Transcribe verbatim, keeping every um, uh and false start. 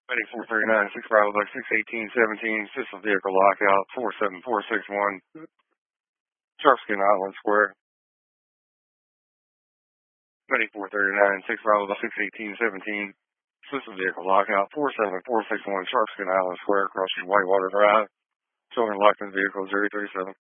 Ready four thirty-nine, six Bravo, like six eighteen seventeen, system vehicle lockout, four seven four six one, Sharpskin Island Square. Ready four thirty-nine, six Bravo, six eighteen seventeen, system vehicle lockout, four seven four six one, Sharpskin Island Square, across from Whitewater Drive. Children locked in vehicle zero three seven.